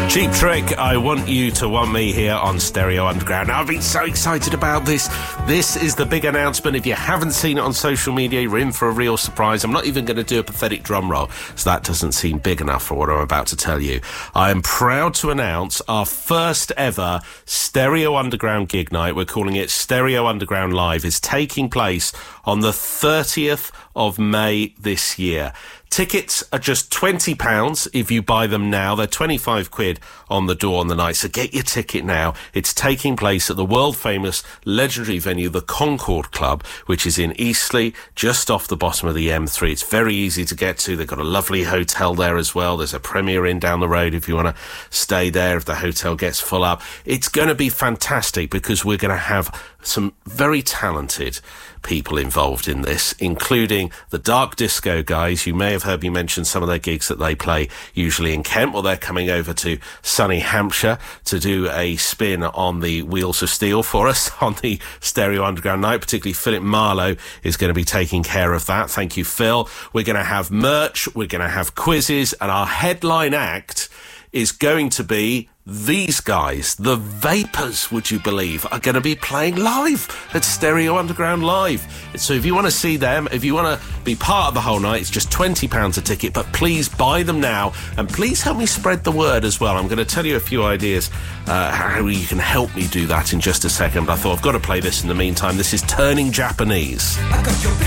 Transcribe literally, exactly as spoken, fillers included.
Cheap Trick, I Want You to Want Me here on Stereo Underground. Now, I've been so excited about this. This is the big announcement. If you haven't seen it on social media, you're in for a real surprise. I'm not even going to do a pathetic drum roll, so that doesn't seem big enough for what I'm about to tell you. I am proud to announce our first ever Stereo Underground gig night. We're calling it Stereo Underground Live. Is taking place on the thirtieth of May this year. Tickets are just twenty pounds if you buy them now. They're twenty-five quid on the door on the night, so get your ticket now. It's taking place at the world-famous legendary venue, the Concord Club, which is in Eastleigh, just off the bottom of the M three. It's very easy to get to. They've got a lovely hotel there as well. There's a Premier Inn down the road if you want to stay there if the hotel gets full up. It's going to be fantastic because we're going to have some very talented people involved in this, including the Dark Disco guys. You may have heard me mention some of their gigs that they play usually in Kent. Well, they're coming over to sunny Hampshire to do a spin on the Wheels of Steel for us on the Stereo Underground night. Particularly Philip Marlowe is going to be taking care of that. Thank you, Phil. We're going to have merch, we're going to have quizzes, and our headline act is going to be these guys, the Vapors, would you believe, are going to be playing live at Stereo Underground Live. So if you want to see them, if you want to be part of the whole night, it's just twenty pounds a ticket, but please buy them now, and please help me spread the word as well. I'm going to tell you a few ideas uh, how you can help me do that in just a second, but I thought I've got to play this in the meantime. This is Turning Japanese.